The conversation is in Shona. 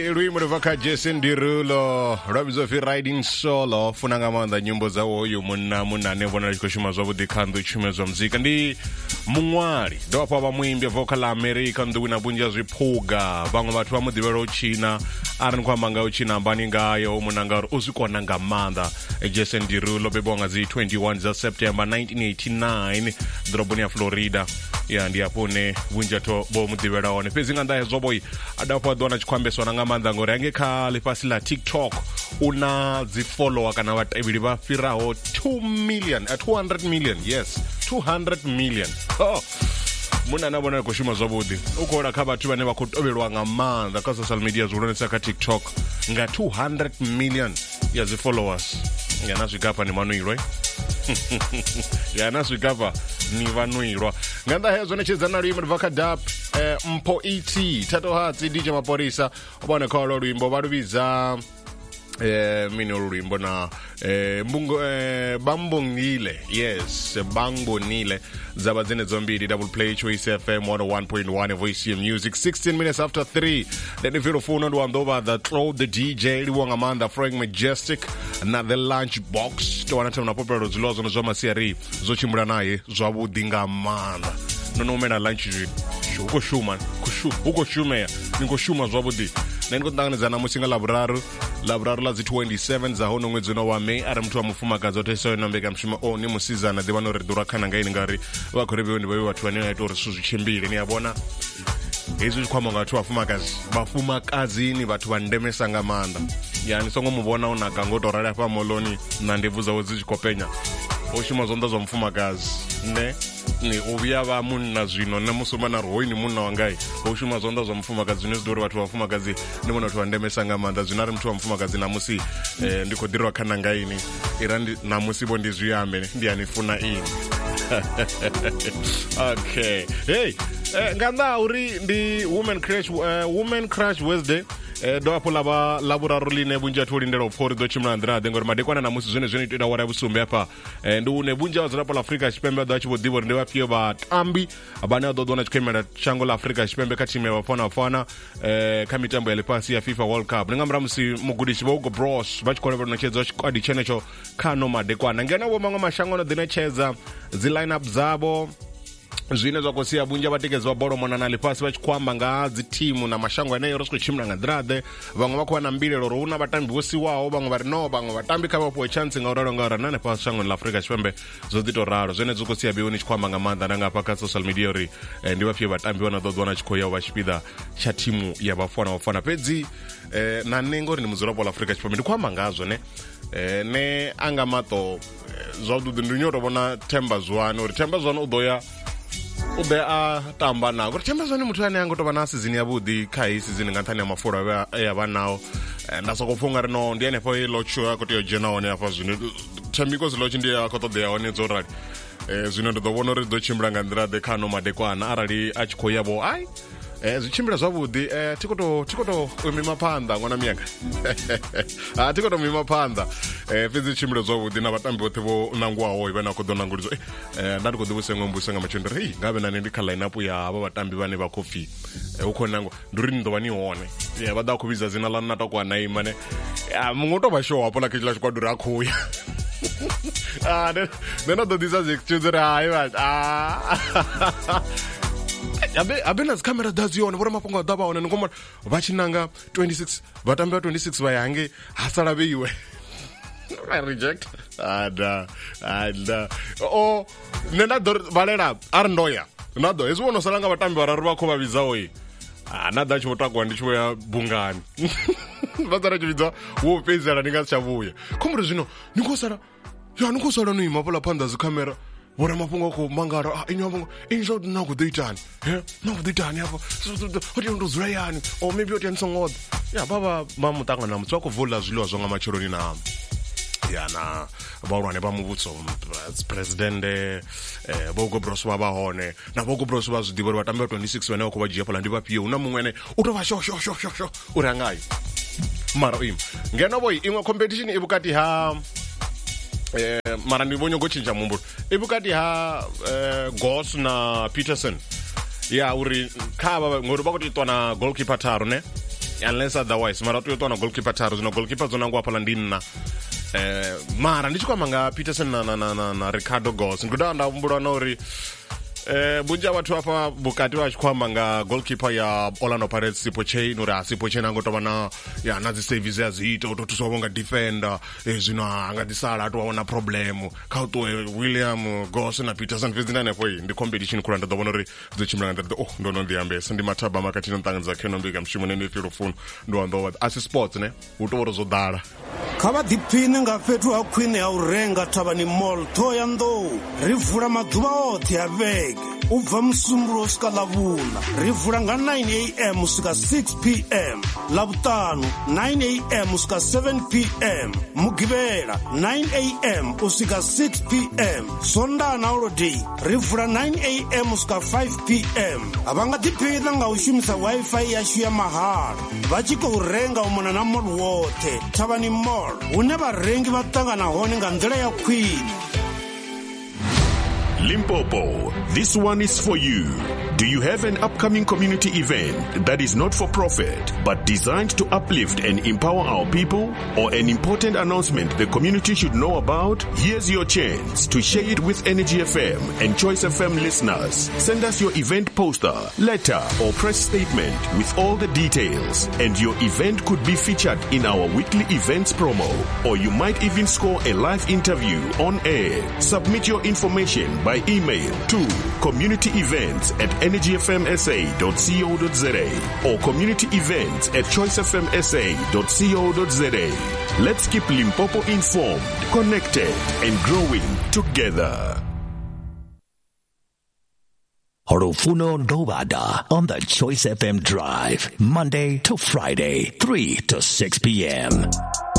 Luimbo rwaka Jason Derulo Rabzofi riding solo funa nga maanḓa nyimbo dzawo hoyu munna ne vhona tshi khou shuma zwavhuḓi kha nḓu tshumedzwa muzika ndi muṅwali ndo hafha vha muimbi vocal America nḓuwi na vhunzhi ha zwiphuga vhaṅwe vhathu vha mu ḓivhela u tshina ari ni khou amba nga u tshina ambani ngayo munna ngauri u zwi kona nga maanḓa Jason Derulo bebiwa nga dzi 21 dza September 1989 ḓoroboni ya Florida ya ndi hafho hune vhunzhi hathu vho mu ḓivhela hone fhedzi nga nnḓa hezwo boyi a dovha hafhu a ḓiwana tshi khou ambeswa nga maanḓa ngori hange kha ḽifhasi ḽa TikTok una dzi follower kana vhatevheli vha fhiraho 200 million yes 200 million munna na vhona khou shuma zwavhuḓi u khou ḽa kha vhathu vhane vha khou tovhelwa nga maanḓa kha social media zwihulwanesa kha TikTok nga 200 million ya dzi followers yana zwigapa ni manuilwe yana zwigapa ni vanuilwa nga nnḓa hezwo netshedzana luimbo bva kha dap mpho et Thato Hatsi DJ Maporisa ubone kha lo luimbo vha luvhidza mini luimbo na bambonile yes bambonile dzavha dzine dzombili double play Choice FM 101.1 Voice Music 16 minutes after 3 then if you're phone on the throw the DJ liwanga manda Frank Majestic na the lunch box to wana tena popular zilozo zwa masiari zo chimbula naye zwavhuḓi nga manda no mena lunch uko shuma uko shumea ningo shuma zwavhuḓi na ndiko ṱanganedza na musi nga lavhuraru la dzi 27 dza hono ṅwedzi wa May ari muthu wa mufumakadzi o tesaho no mbeka mushumo ni musizana ḓivha no ri ḓura khana nga ini ngari vha khou ri vhe vhathu vhane vha ita uri zwithu zwi tshimbile ni ya vhona hezwi zwi khwama nga vhathu vhafumakadzi ni vhathu vha ndemesa nga maanḓa yani songo mu vhona una ka ngo to rali afha moloni na ndebvu dzawo dzi tshi khou penya o shuma zonda zwa mufumakadzi ne ni u vhuya vha munna zwino na musoma na roho ni munna wangai o shuma zonda zwa mufumakadzi zwine zwi ḓo uri vhathu vha mufumakadzi ndi vhona vhathu vha ndemesa nga maanḓa zwino ari muthu wa mufumakadzi na musi ndi khou ḓirwa khana nga ini ira na musi bo ndi zwi ambe ndi ani funa ini okay hey nga nnḓa uri ndi women crash Wednesday do hafho lavhuraru line vhunzhi hathu lindela upfa uri ḓo tshimbila nḓila ḓe ngori madekwana na musi zwene itoita wara ya vhusumbe hafha ndi une vhunzhi ha vhadzulapo ḽa Afrika Tshipembe vha ḓo vha tshi vho ḓivha uri ndi vhafhio vhatambi vhane vha ḓo ḓiwana tshi khou imela shango ḽa Afrika Tshipembe kha thimu ya Bafana kha mitambo ya ḽifhasi ya FIFA World Cup ndi nga murahu musi mugudisi vha Hugo Bros vha tshi khou ṋetshedza tshikwadi tshenetsho kha ano madekwana ngeno vho maṅwe mashango no ḓi ṋetshedza dzi line up dzavho zwine zwa khou sia vhunzhi ha vhatikedzi vha bola mona na ḽifhasi vha tshi khou amba nga dzi thimu na mashango aneyo ri tshi khou tshimbila nga nḓiraḓe vhaṅwe vha khou vha na mbilelo uri hu na vhatambi vho siwaho vhaṅwe vha ri no vhaṅwe vhatambi kha vha fhiwe chance nga u ralo nga uri na hanefha shangoni ḽa Afrika Tshipembe zwo ḓi tou ralo zwene zwi khou sia bioni tshi khou amba nga maanḓa na nga hafha kha social media uri ndi vhafhio vhatambi vha na ḓo ḓiwana tshi khou ya u vha tshipiḓa tsha thimu ya Bafana fhedzi na nṋe ngori ndi mudzulapo ḽa Afrika Tshipembe ndi khou amba ngazwo ne anga maṱo zwavhuḓi ndi nyo tou vhona Themba Zwane uri Themba Zwane u ḓo ya u ḓe a tamba nao uri Themba Zwane muthu ane a ngo tou vha na sizini yavhuḓi kha heyi sizini nga nṱhani ya mafulo a vha nao nda sokou pfha ungari no ndi henefho lotsho a khou tea u dzhena hone hafha zwino thembikosi lotshi ndi a khou ṱoḓea hone dzo rali zwino ndi ḓo vhona uri ḓo tshimbila nga nḓila ḓe kha ano madekwana arali a tshi khou ya vho ai zwi tshimbila zwavhuḓi thi khou tou mima phanḓa ṅwana miyanga thi khou tou mima phanḓa fhedzi tshimbile zwavhuḓi na vhatambi vhoṱhe vho nanguwaho vhane a khou ḓo nangulidzwa nda ndi khou ḓivhusa iṅwe mbusa nga matshelo ndi ri nga vhe nane ndi kha line up ya havha vhatambi vhane vha khou pfhi hu khou nangwa ndi uri ni ḓo vha ni hone vha ḓa khou vhidza dzina ḽa natakwa naima ne muṅwe u tou vha show hapo ḽa khetshiḽa tshikwadi uri a khou ya ne na ḓo ḓisa dzi excuse uri hai abe na dzikhamera dza dziyone vho ramafhungo a ḓa vha hone ni ngomona vha tshi nanga 26 vhatambi vha 26 vha ya hange ha sala vheiwe I reject ada o ne na ḓo valela a ri ndo ya na ḓo hezwi wo no sala nga vhatambi vhararu vha khou vha vhidzaho na ḓa tshi vho takuwa ndi tshi vho ya bungani vha ḓa tshi vhidza wo fhedzisela ndi nga si tsha vhuya khomuri zwino ni khou sala no ima pola phanḓa dzikhamera vhora mafhungo a khou mangara inyamafhungo zwa na khou ḓo itani na khou ḓo itani hafho o tea ndo dzula yani o maybe o tea ni songo ḓa ya vha muṱangana musi vha khou vola zwiḽiwa zwa nga matsheloni na ya na vhahulwane vha muvhuso presidente vho Hugo Bros vha hone na vho Hugo Bros vha zwi ḓivha uri vhatambi vha 26 vhane vha khou vha dzhia fhaḽa ndi vhafhio hu na muṅwe ane u tou vha sho uri a ngayo mara ima ngeno vho iṅwe competition i vhukati ha mara ndi vho nyago tshintsha muhumbulo i vhukati ha Gos na Peterson ya uri kha vha ngori vha khou tou itwa na goalkeeper tharu ne unless otherwise mara to yotona goalkeeper tharu zino goalkeeper zona ngwa phala ndinna mara ndichikwama nga Peterson na Ricardo Goss nguda ndavumbulwa na uri bunja watu hapa bukati wa chikwama nga goalkeeper ya Orlando Pirates Sipochain ura Sipochain angotovana ya nazi saves azito totusovonga defender zino angadisala atu waona problemu kauto William Goss na Peterson vizindane po ndi competition kuranda dobonori zichimlanda ndono ndiambe sindi mataba makati ntanganza keno mbiga mshimone ne filofun ndo ando as sports ne utoro zodala kava diphine nga fhethu ha khwine ya u renga Thavhani Mall Thohoyandou ri vula maḓuvha oṱhe a vhege u bva musumbulo usika ḽavhuḽa ri vula nga 9 am usika 6 pm ḽavhuṱanu 9 am usika 7 pm mugivhela 9 am usika 6 pm sondaha na holiday ri vula 9 am usika 5 pm vha nga ḓiphina nga u shumisa wifi yashu ya mahala vha tshi khou renga u mona na mall woṱhe Thavhani Mall hune vharengi vha ṱangana hone nga nḓila ya khwine. Limpopo, this one is for you. Do you have an upcoming community event that is not for profit but designed to uplift and empower our people, or an important announcement the community should know about? Here's your chance to share it with Energy FM and Choice FM listeners. Send us your event poster, letter or press statement with all the details, and your event could be featured in our weekly events promo, or you might even score a live interview on air. Submit your information by email to communityevents@energyfmsa.co.za or communityevents@choicefmsa.co.za. Let's keep Limpopo informed, connected, and growing together. Horofuno Novada on the Choice FM Drive, Monday to Friday, 3 to 6 p.m.